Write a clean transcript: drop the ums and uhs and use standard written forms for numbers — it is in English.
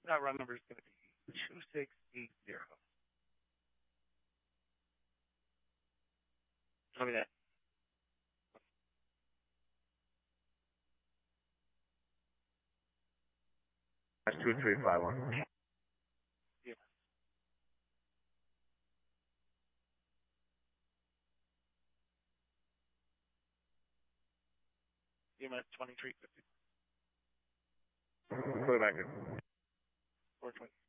That run number is going to be 2680. Tell me that. That's 2351. Yeah. EMS 2350. Clear back. 420.